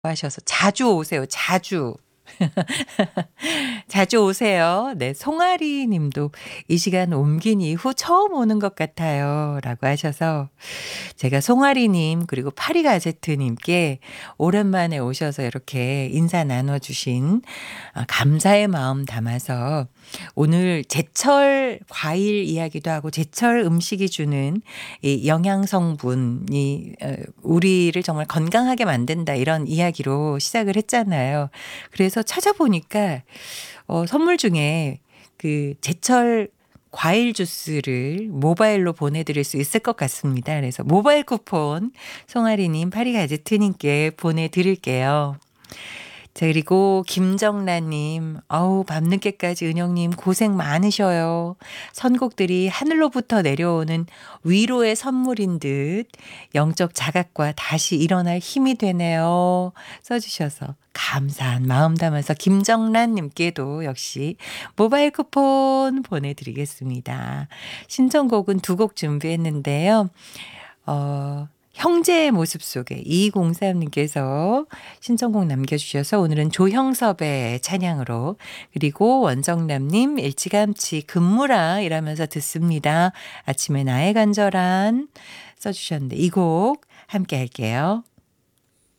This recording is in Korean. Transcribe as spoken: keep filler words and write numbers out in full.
하셔서 자주 오세요. 자주. 자주 오세요. 네. 송아리 님도 "이 시간 옮긴 이후 처음 오는 것 같아요."라고 하셔서 제가 송아리 님 그리고 파리가제트 님께 오랜만에 오셔서 이렇게 인사 나눠 주신 아 감사의 마음 담아서 오늘 제철 과일 이야기도 하고 제철 음식이 주는 이 영양 성분이 어 우리를 정말 건강하게 만든다 이런 이야기로 시작을 했잖아요. 그래서 찾아보니까 어 선물 중에 그 제철 과일 주스를 모바일로 보내드릴 수 있을 것 같습니다. 그래서 모바일 쿠폰 송아리 님, 파리가제트 님께 보내드릴게요. 자 그리고 김정란 님. "어우 밤늦게까지 은영 님 고생 많으셔요. 선곡들이 하늘로부터 내려오는 위로의 선물인 듯 영적 자각과 다시 일어날 힘이 되네요." 써 주셔서 감사한 마음 담아서 김정란 님께도 역시 모바일 쿠폰 보내드리겠습니다. 신청곡은 두 곡 준비했는데요. 어 형제의 모습 속에 이이공삼 님께서 신청곡 남겨 주셔서 오늘은 조형섭의 찬양으로 그리고 원정남 님 "일찌감치 근무라 일하면서 듣습니다. 아침에 나의 간절한" 써 주셨는데 이 곡 함께 할게요.